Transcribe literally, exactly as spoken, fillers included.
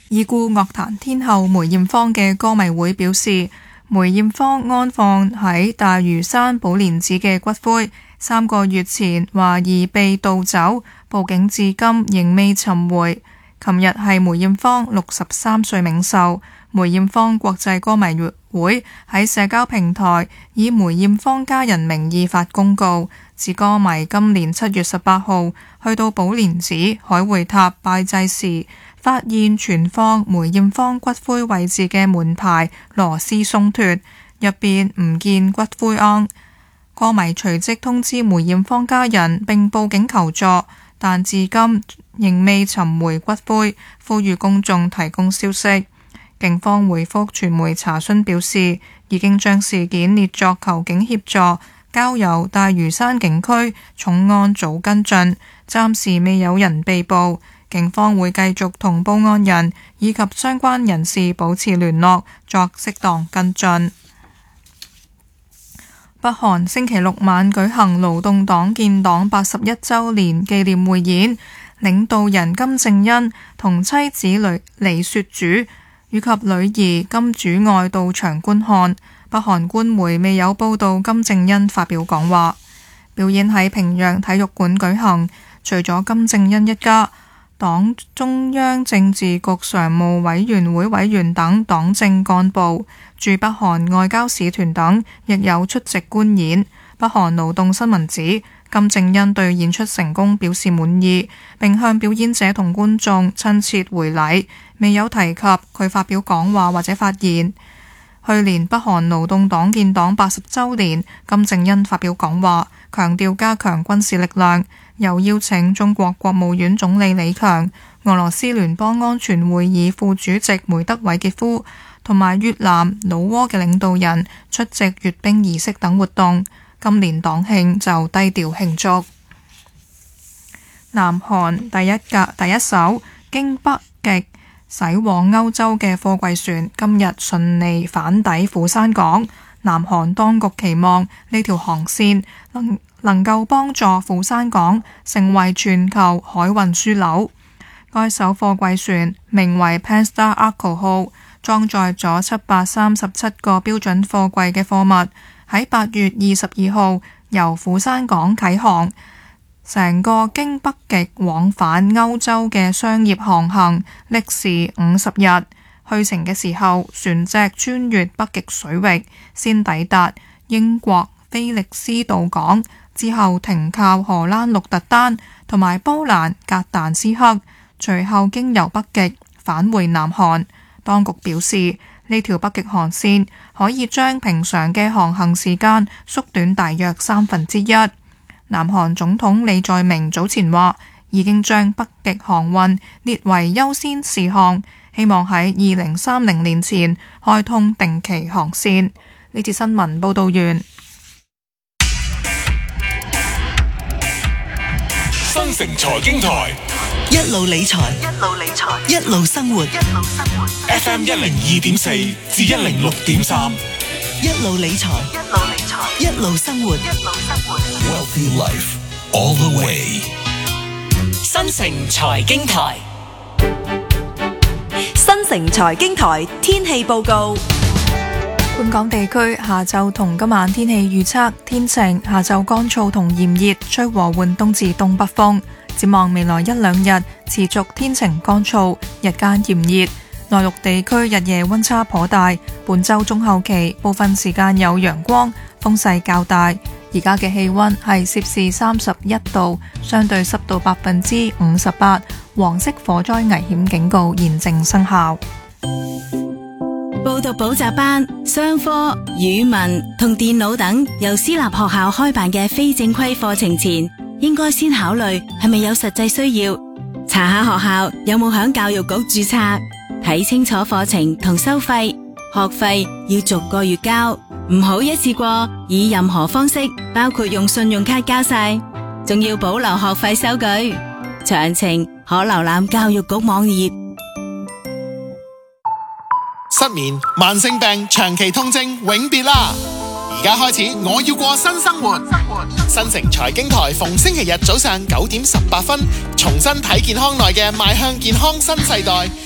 已故樂壇天后梅艷芳嘅歌迷會表示，梅艷芳安放喺大嶼山寶蓮寺嘅骨灰，三個月前懷疑被盜走，報警至今仍未尋回。琴日係梅艷芳六十三歲冥壽，梅艷芳國際歌迷會喺社交平台以梅艷芳家人名義發公告，指歌迷今年七月十八號去到寶蓮寺海會塔拜祭時，發現存放梅艷芳骨灰位置嘅門牌螺絲鬆脫，入邊唔見骨灰龕。歌迷隨即通知梅艷芳家人並報警求助，但至今仍未尋回骨灰，呼籲公眾提供消息。警方回覆傳媒查詢表示，已經將事件列作求警協助，交由大嶼山警區重案組跟進，暫時未有人被捕。警方會繼續同報案人以及相關人士保持聯絡，作適當跟進。北韓星期六晚舉行勞動黨建黨八十一週年紀念匯演，領導人金正恩同妻子李李雪主以及女兒金主愛到場觀看。北韓官媒未有報道金正恩發表講話。表演喺平壤體育館舉行，除咗金正恩一家，黨中央政治局常務委員會委員等黨政幹部、駐北韓外交使團等亦有出席觀演。北韓勞動新聞指，金正恩對演出成功表示滿意，並向表演者同觀眾親切回禮，未有提及佢發表講話或者發言。去年北韓勞動黨建黨八十週年，金正恩發表講話，強調加強軍事力量，又邀請中國國務院總理李強、俄羅斯聯邦安全會議副主席梅德韋傑夫同埋越南、老撾嘅領導人出席閱兵儀式等活動。今年黨慶就低調慶祝。南韓第一架第一艘經北極駛往歐洲嘅貨櫃船今日順利返抵釜山港，南韓當局期望呢條航線能能夠幫助釜山港成為全球海運樞紐。該艘貨櫃船名為 Panstar Arco 號，裝載咗七百三十七個標準貨櫃嘅貨物，喺八月二十二號由釜山港啟航。成個經北極往返歐洲嘅商業航行歷時五十日，去程嘅時候船隻穿越北極水域，先抵達英國菲利斯杜港，之後停靠荷蘭鹿特丹同埋波蘭格但斯克，隨後經由北極返回南韓。當局表示，呢條北極航線可以將平常嘅航行時間縮短大約三分之一。南韓總統李在明早前話，已經將北極航運列為優先事項，希望喺二零三零年前開通定期航線。呢次新聞報道完。 新城財經台， 一路理財，一路理財，一路生活，一路生活。 F M 一零二點四至一零六點三， 一路理財，一路理財，一路生活，一路生活。 Wealthy Life all the way。 新城財經台， 新城財經台天氣報告。 本港地區下晝同今晚天氣預測天晴，下晝乾燥同炎熱，吹和緩東至東北風。展望未來一兩日持續天晴乾燥，日間炎熱。內陸地區日夜溫差頗大，本週中後期部分時間有陽光，風勢較大。而家嘅氣溫係攝氏三十一度，相對濕度百分之五十八，黃色火災危險警告現正生效。 報讀補習班、商科、語文同電腦等由私立學校開辦嘅非正規課程前，應該先考慮係咪有實際需要，查下學校有冇響教育局註冊，睇清楚課程同收費，學費要逐個月交，唔好一次過以任何方式，包括用信用卡交晒，仲要保留學費收據。詳情可瀏覽教育局網頁。 失眠、慢性病、長期痛症永別啦！而家開始，我要過新生活。新城財經台逢星期日早上九點十八分，重新睇健康內嘅邁向健康新世代，